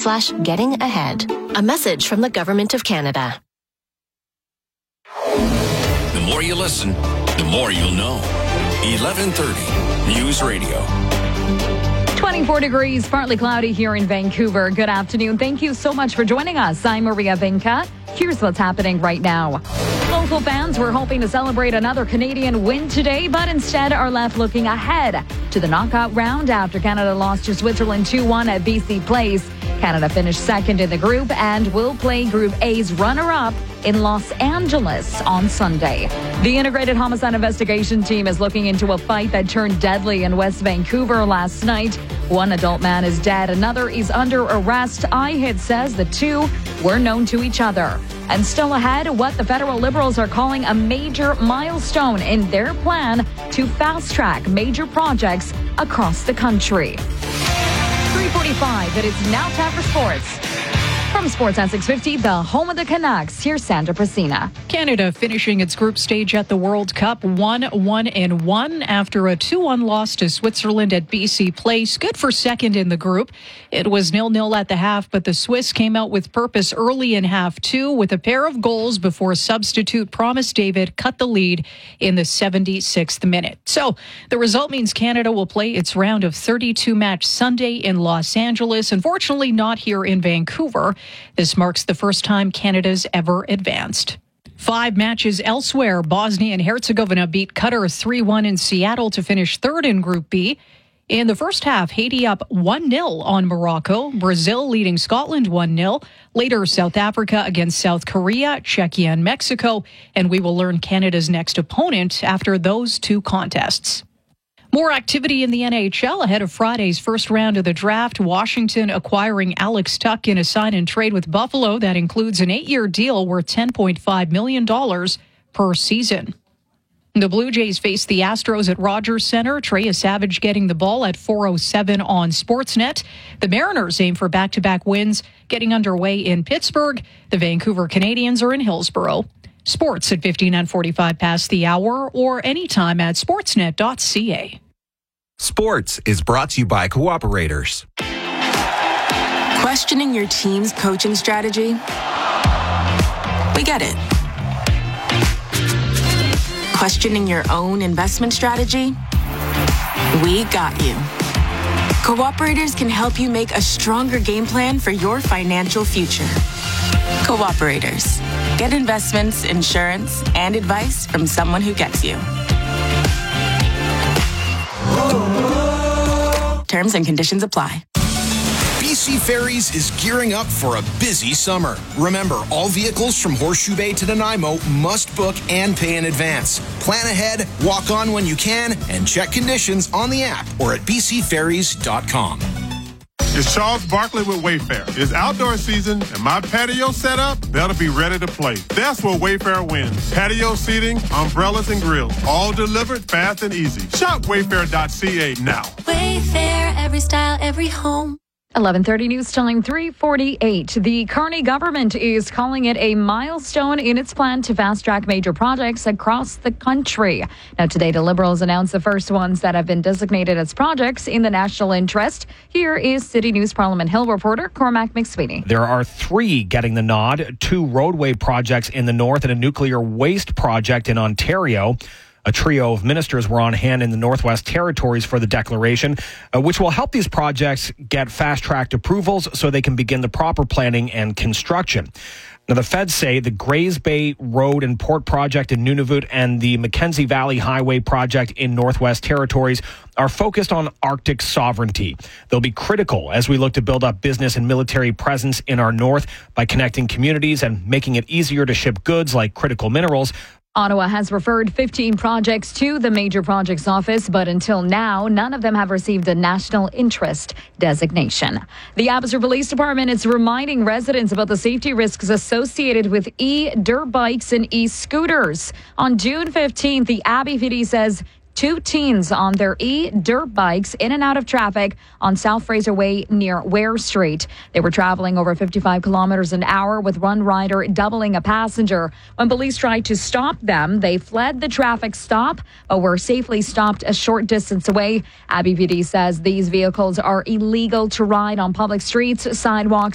www.canada.ca/gettingahead. A message from the Government of Canada. The more you listen, the more you'll know. 1130 News Radio. 24 degrees, partly cloudy here in Vancouver. Good afternoon. Thank you so much for joining us. I'm Maria Vinca. Here's what's happening right now. Local fans were hoping to celebrate another Canadian win today, but instead are left looking ahead to the knockout round after Canada lost to Switzerland 2-1 at BC Place. Canada finished second in the group and will play Group A's runner-up in Los Angeles on Sunday. The Integrated Homicide Investigation Team is looking into a fight that turned deadly in West Vancouver last night. One adult man is dead, another is under arrest. iHit says the two were known to each other. And still ahead, what the federal Liberals are calling a major milestone in their plan to fast-track major projects across the country. 3:45, it is now time for sports. From Sports at 650, the home of the Canucks, here's Sandra Prasina. Canada finishing its group stage at the World Cup 1-1 after a 2-1 loss to Switzerland at BC Place. Good for second in the group. It was 0-0 at the half, but the Swiss came out with purpose early in half two with a pair of goals before substitute Promise David cut the lead in the 76th minute. So the result means Canada will play its round of 32 match Sunday in Los Angeles. Unfortunately, not here in Vancouver. This marks the first time Canada's ever advanced. 5 matches elsewhere. Bosnia and Herzegovina beat Qatar 3-1 in Seattle to finish third in Group B. In the first half, Haiti up 1-0 on Morocco. Brazil leading Scotland 1-0. Later, South Africa against South Korea, Czechia and Mexico. And we will learn Canada's next opponent after those two contests. More activity in the NHL ahead of Friday's first round of the draft. Washington acquiring Alex Tuch in a sign and trade with Buffalo that includes an 8-year deal worth $10.5 million per season. The Blue Jays face the Astros at Rogers Center. Trey Savage getting the ball at 4:07 on Sportsnet. The Mariners aim for back-to-back wins, getting underway in Pittsburgh. The Vancouver Canadians are in Hillsborough. Sports at 15:45 past the hour or anytime at sportsnet.ca. Sports is brought to you by Cooperators. Questioning your team's coaching strategy? We get it. Questioning your own investment strategy? We got you. Cooperators can help you make a stronger game plan for your financial future. Cooperators. Get investments, insurance, and advice from someone who gets you. Terms and conditions apply. BC Ferries is gearing up for a busy summer. Remember, all vehicles from Horseshoe Bay to Nanaimo must book and pay in advance. Plan ahead, walk on when you can, and check conditions on the app or at bcferries.com. It's Charles Barkley with Wayfair. It's outdoor season, and my patio setup better be ready to play. That's where Wayfair wins. Patio seating, umbrellas, and grills, all delivered fast and easy. Shop wayfair.ca now. Wayfair, every style, every home. 11:30 news time, 3:48. The Carney government is calling it a milestone in its plan to fast-track major projects across the country. Now, today, the Liberals announced the first ones that have been designated as projects in the national interest. Here is City News Parliament Hill reporter Cormac McSweeney. There are 3 getting the nod, 2 roadway projects in the north and a nuclear waste project in Ontario. A trio of ministers were on hand in the Northwest Territories for the declaration, which will help these projects get fast-tracked approvals so they can begin the proper planning and construction. Now, the feds say the Grays Bay Road and Port Project in Nunavut and the Mackenzie Valley Highway Project in Northwest Territories are focused on Arctic sovereignty. They'll be critical as we look to build up business and military presence in our north by connecting communities and making it easier to ship goods like critical minerals. Ottawa has referred 15 projects to the Major Projects Office, but until now, none of them have received a national interest designation. The Abbotsford Police Department is reminding residents about the safety risks associated with e-dirt bikes and e-scooters. On June 15th, the Abbey PD says 2 teens on their e-dirt bikes in and out of traffic on South Fraser Way near Ware Street. They were traveling over 55 kilometers an hour with one rider doubling a passenger. When police tried to stop them, they fled the traffic stop, but were safely stopped a short distance away. Abbey PD says these vehicles are illegal to ride on public streets, sidewalks,